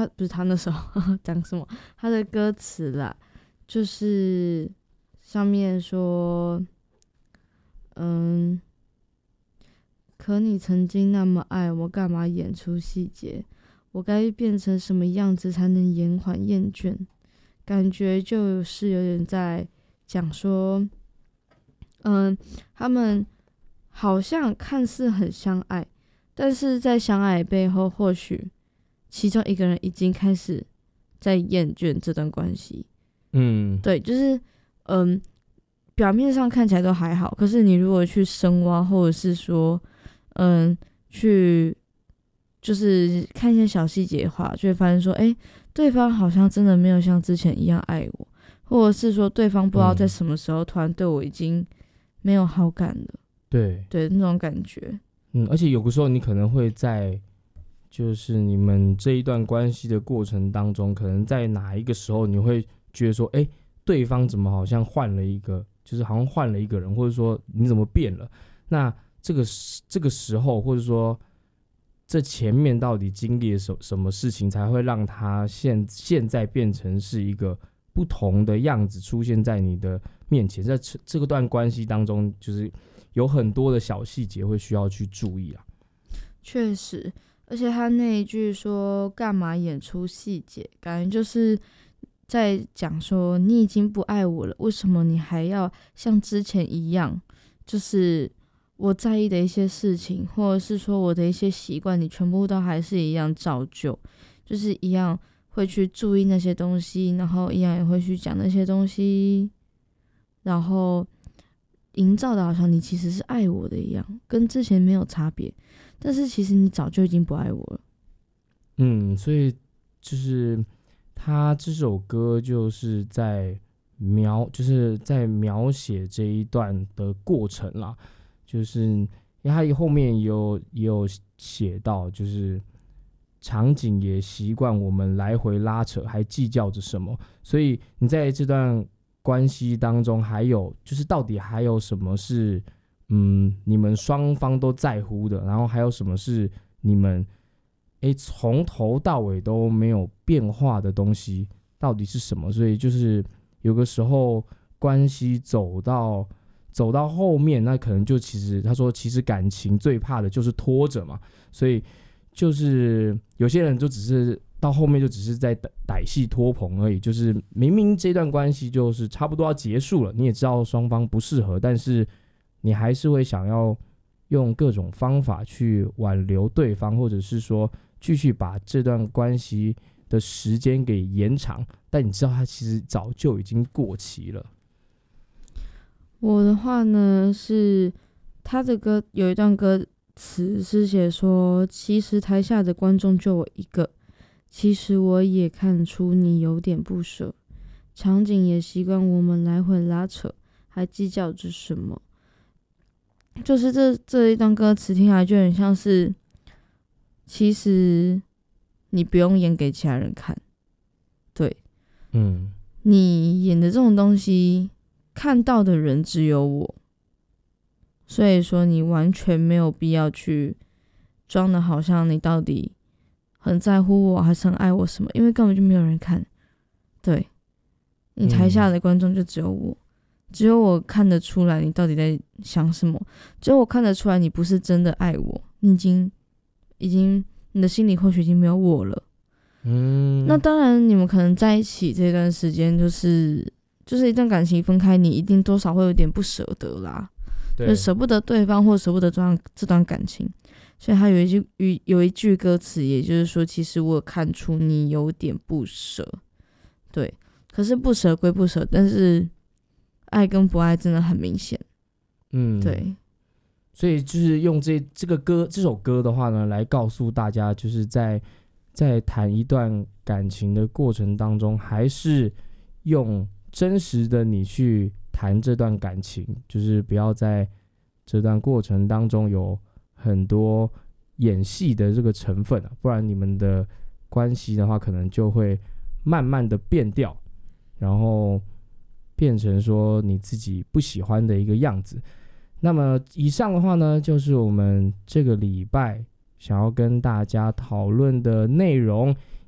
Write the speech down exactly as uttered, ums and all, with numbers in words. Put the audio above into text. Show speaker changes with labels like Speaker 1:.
Speaker 1: 他不是他那时候讲什么，他的歌词啦，就是上面说，嗯，可你曾经那么爱我，干嘛演出细节？我该变成什么样子才能延缓厌倦？感觉就是有点在讲说，嗯，他们好像看似很相爱，但是在相爱背后，或许其中一个人已经开始在厌倦这段关系。
Speaker 2: 嗯，
Speaker 1: 对，就是嗯，表面上看起来都还好，可是你如果去深挖，或者是说，嗯，去就是看一些小细节的话，就会发现说，哎，对方好像真的没有像之前一样爱我，或者是说对方不知道在什么时候突然对我已经没有好感了。
Speaker 2: 对
Speaker 1: 对，那种感觉。
Speaker 2: 嗯，而且有个时候你可能会在，就是你们这一段关系的过程当中，可能在哪一个时候你会觉得说，哎，对方怎么好像换了一个，就是好像换了一个人，或者说你怎么变了？那这个这个时候，或者说这前面到底经历了什什么事情，才会让他现现在变成是一个不同的样子出现在你的面前？在这个段关系当中，就是有很多的小细节会需要去注意啦。
Speaker 1: 确实，而且他那一句说干嘛演出细节，感觉就是在讲说你已经不爱我了，为什么你还要像之前一样，就是我在意的一些事情，或者是说我的一些习惯，你全部都还是一样照旧，就是一样会去注意那些东西，然后一样也会去讲那些东西，然后营造的好像你其实是爱我的一样，跟之前没有差别，但是其实你早就已经不爱我了。
Speaker 2: 嗯，所以就是他这首歌就是在描，就是在描写这一段的过程啦。就是因为他后面也有也有写到，就是场景也习惯我们来回拉扯，还计较着什么。所以你在这段关系当中，还有就是到底还有什么是嗯你们双方都在乎的，然后还有什么是你们诶从头到尾都没有变化的东西，到底是什么？所以就是有个时候关系走到走到后面，那可能就其实他说，其实感情最怕的就是拖着嘛，所以就是有些人就只是到后面就只是在歹戏拖棚而已，就是明明这段关系就是差不多要结束了，你也知道双方不适合，但是你还是会想要用各种方法去挽留对方，或者是说继续把这段关系的时间给延长，但你知道它其实早就已经过期了。
Speaker 1: 我的话呢是他的歌有一段歌词是写说，其实台下的观众就我一个，其实我也看出你有点不舍，场景也习惯我们来回拉扯，还计较着什么。就是这这一段歌词听起来就很像是，其实你不用演给其他人看，对，
Speaker 2: 嗯，
Speaker 1: 你演的这种东西看到的人只有我，所以说你完全没有必要去装的好像你到底很在乎我还是很爱我什么，因为根本就没有人看。对，你台下的观众就只有我，嗯、只有我看得出来你到底在想什么，只有我看得出来你不是真的爱我，你已经已经你的心里或许已经没有我了。
Speaker 2: 嗯，
Speaker 1: 那当然你们可能在一起这段时间就是就是一段感情分开，你一定多少会有点不舍得啦，就舍不得对方或舍不得这段这段感情，所以他有一句有一句歌词，也就是说，其实我有看出你有点不舍，对，可是不舍归不舍，但是爱跟不爱真的很明显，嗯，对，
Speaker 2: 所以就是用这这个歌这首歌的话呢，来告诉大家，就是在在谈一段感情的过程当中，还是用真实的你去谈这段感情，就是不要在这段过程当中有很多演戏的这个成分啊，不然你们的关系的话，可能就会慢慢的变掉，然后变成说你自己不喜欢的一个样子。那么以上的话呢，就是我们这个礼拜想要跟大家讨论的内容，